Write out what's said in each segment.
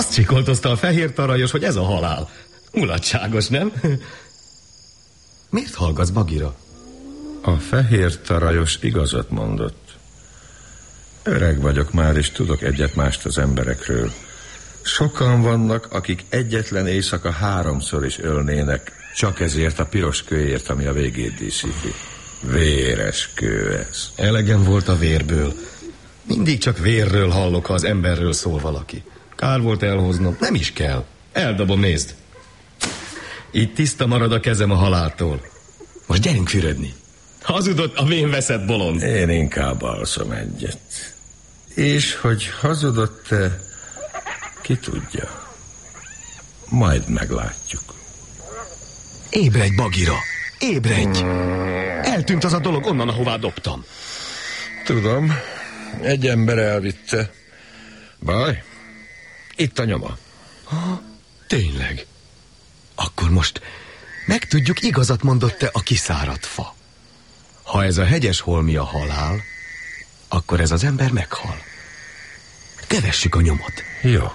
Azt csikoltozta a fehér tarajos, hogy ez a halál. Mulatságos, nem? Miért hallgatsz, Bagira? A fehér tarajos igazat mondott. Öreg vagyok már, és tudok egyet-mást az emberekről. Sokan vannak, akik egyetlen éjszaka 3-szor is ölnének, csak ezért a piros kőért, ami a végét díszíti. Véres kő ez. Elegem volt a vérből. Mindig csak vérről hallok, ha az emberről szól valaki. Kár volt elhoznom. Nem is kell. Eldobom, nézd. Így tiszta marad a kezem a haláltól. Most gyerünk fürödni. Hazudott a vén veszett bolond. Én inkább alszom egyet. És hogy hazudott-e, ki tudja. Majd meglátjuk. Ébredj, Bagira! Ébredj! Eltűnt az a dolog onnan, ahová dobtam. Tudom, egy ember elvitte. Baj, itt a nyoma. Ha, tényleg. Akkor most megtudjuk, igazat mondott-e a kiszáradt fa. Ha ez a hegyes holmi a halál, akkor ez az ember meghal. Kövessük a nyomot. Jó.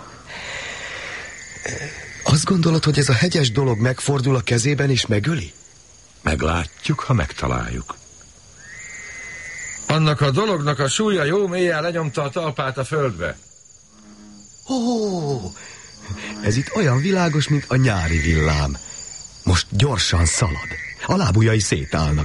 Azt gondolod, hogy ez a hegyes dolog megfordul a kezében és megöli? Meglátjuk, ha megtaláljuk. Annak a dolognak a súlya jó mélyen lenyomta a talpát a földbe. Ó, ez itt olyan világos, mint a nyári villám. Most gyorsan szalad. A lábujjai szétállnak.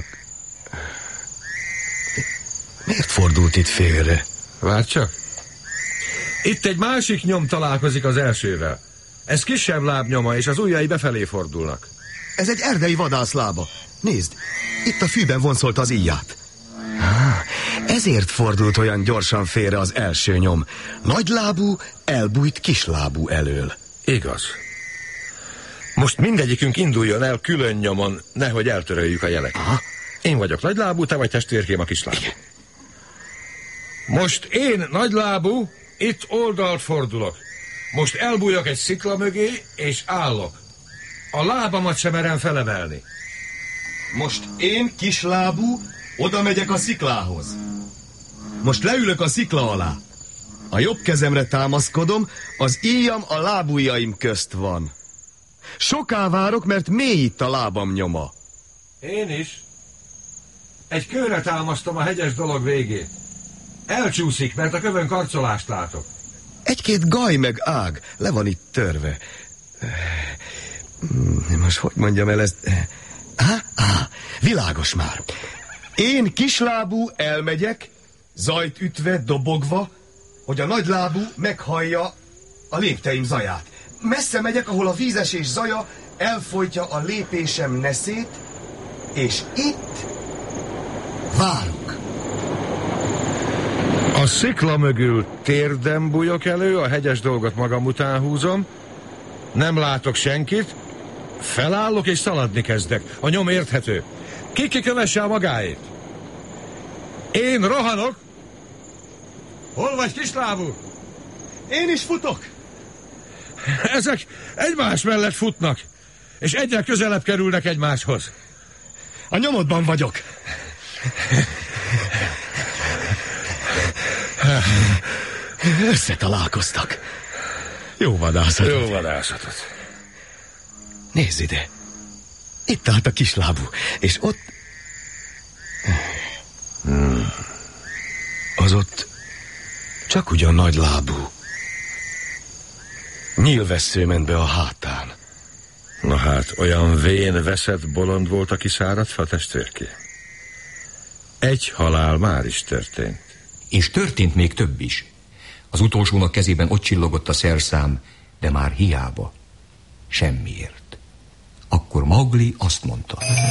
Miért fordult itt félre? Várj csak. Itt egy másik nyom találkozik az elsővel. Ez kisebb lábnyoma, és az ujjai befelé fordulnak. Ez egy erdei vadász lába. Nézd, itt a fűben vonszolta az íját. Ezért fordult olyan gyorsan félre az első nyom. Nagylábú elbújt kislábú elől. Igaz. Most mindegyikünk induljon el külön nyomon, nehogy eltöröljük a jeleket. Aha. Én vagyok nagylábú, te vagy testvérkém a kislábú. Igen. Most én nagylábú, itt oldalt fordulok. Most elbújok egy szikla mögé, és állok. A lábamat sem merem felemelni. Most én kislábú, oda megyek a sziklához. Most leülök a szikla alá. A jobb kezemre támaszkodom, az íjam a lábujjaim közt van. Soká várok, mert mély itt a lábam nyoma. Én is. Egy kőre támasztom a hegyes dolog végét. Elcsúszik, mert a kövön karcolást látok. Egy-két gaj meg ág le van itt törve. Most hogy mondjam el ezt? Világos már. Én kislábú elmegyek, zajt ütve, dobogva, hogy a nagylábú meghallja a lépteim zaját. Messze megyek, ahol a vízesés zaja elfojtja a lépésem neszét, és itt várok. A szikla mögül térdem bújok elő, a hegyes dolgot magam után húzom, nem látok senkit, felállok és szaladni kezdek. A nyom érthető. Ki kövesse a magáét? Én rohanok. Hol vagy, kislábú? Én is futok. Ezek egymás mellett futnak, és egyre közelebb kerülnek egymáshoz. A nyomodban vagyok. Összetalálkoztak. Jó vadászatot. Jó vadászatot. Nézz ide. Itt állt a kislábú, és ott... Az ott csak ugyan nagylábú. Nyílvessző ment be a hátán. Na hát, olyan vén veszett bolond volt a kiszáradt fa, testvérké? Egy halál már is történt. És történt még több is. Az utolsónak kezében ott csillogott a szerszám, de már hiába. Semmiért. Akkor Maugli azt mondta.